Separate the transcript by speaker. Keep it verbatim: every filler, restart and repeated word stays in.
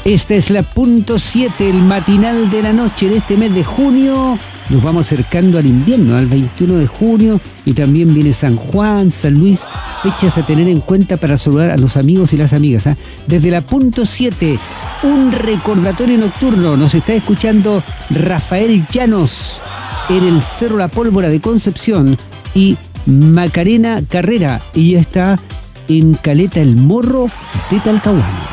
Speaker 1: Esta es la punto siete, el matinal de la noche de este mes de junio. Nos vamos acercando al invierno, al veintiuno de junio, y también viene San Juan, San Luis, fechas a tener en cuenta para saludar a los amigos y las amigas, ¿eh? Desde la punto siete, un recordatorio nocturno. Nos está escuchando Rafael Llanos en el Cerro La Pólvora de Concepción y Macarena Carrera, y ya está en Caleta El Morro de Talcahuano.